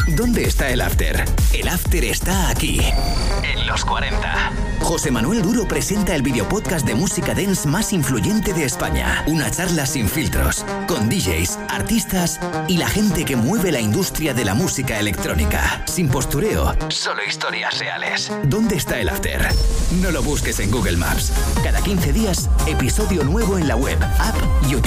¿Dónde está el after? El after está aquí, en los 40. José Manuel Duro presenta el videopodcast de música dance más influyente de España. Una charla sin filtros, con DJs, artistas y la gente que mueve la industria de la música electrónica. Sin postureo, solo historias reales. ¿Dónde está el after? No lo busques en Google Maps. Cada 15 días, episodio nuevo en la web, app y YouTube.